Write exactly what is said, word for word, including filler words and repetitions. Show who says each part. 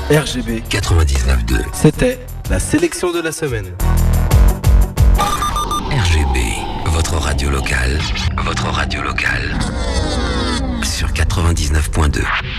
Speaker 1: R G B
Speaker 2: quatre-vingt-dix-neuf deux.
Speaker 1: C'était la sélection de la semaine.
Speaker 2: R G B, votre radio locale, votre radio locale sur quatre-vingt-dix-neuf point deux.